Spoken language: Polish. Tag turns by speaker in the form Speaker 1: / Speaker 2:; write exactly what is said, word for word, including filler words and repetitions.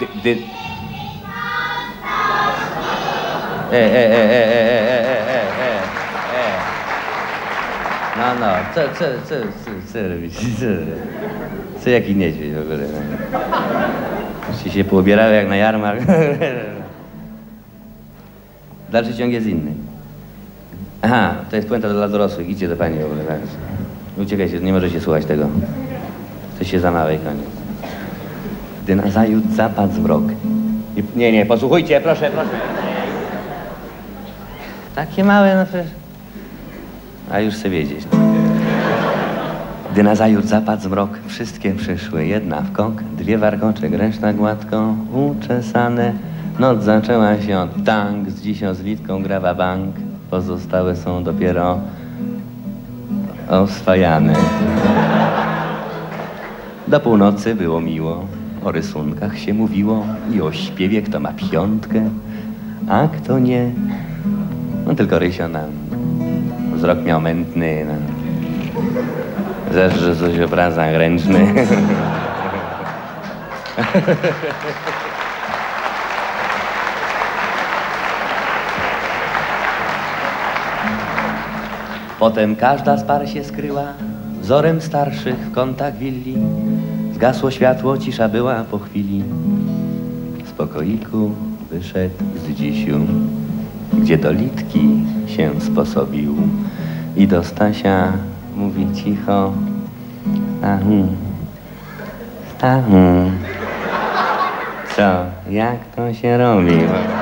Speaker 1: Dy, dy... E, e, e, e, e, e, e, e, e, e. No, no, co, co, co, co, co robisz? Co, co jaki niedźwiedź w ogóle? Czy się poobierały jak na jarmark? Dalszy ciąg jest inny. Aha, to jest puenta dla dorosłych. Idźcie do pani w ogóle. Tak. Uciekajcie, nie możecie słuchać tego. Jesteście za małe i koniec. Gdy nazajutrz zapadł zmrok. Nie, nie, posłuchajcie, proszę, proszę. Takie małe, no przecież. A już chcę wiedzieć. Gdy nazajutrz zapadł zmrok, wszystkie przyszły. Jedna w kąk, dwie warkocze, reszta gładko uczesane. Noc zaczęła się od tank, z dzisią zlitką grawa bank. Pozostałe są dopiero oswajane. Do północy było miło, o rysunkach się mówiło i o śpiewie, kto ma piątkę, a kto nie. No tylko Rysio nam wzrok miał mętny, no. Zeszł coś obrazach ręczny. Potem każda z par się skryła, wzorem starszych w kątach willi. Zgasło światło, cisza była po chwili. Z pokoiku wyszedł z dzisiu, gdzie do Litki się sposobił. I do Stasia mówi cicho: Stachu, Stachu, co, jak to się robi?